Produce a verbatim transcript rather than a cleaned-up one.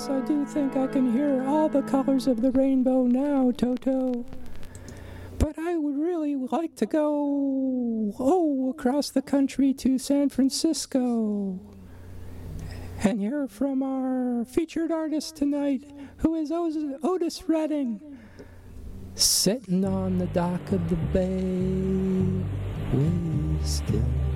yes, I do think I can hear all the colors of the rainbow now, Toto. But I would really like to go, oh, across the country to San Francisco and hear from our featured artist tonight, who is Otis Redding, sitting on the dock of the bay, way still.